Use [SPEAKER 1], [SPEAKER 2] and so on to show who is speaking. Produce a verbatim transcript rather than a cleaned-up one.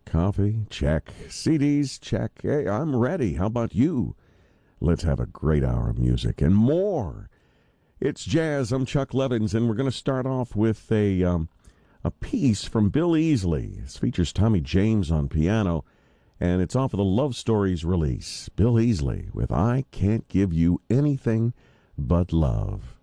[SPEAKER 1] Coffee? Check. C Ds? Check. Hey, I'm ready. How about you? Let's have a great hour of music and more. It's jazz. I'm Chuck Levins, and we're going to start off with a um, a piece from Bill Easley. This features Tommy James on piano, and it's off of the Love Stories release. Bill Easley with I Can't Give You Anything But Love.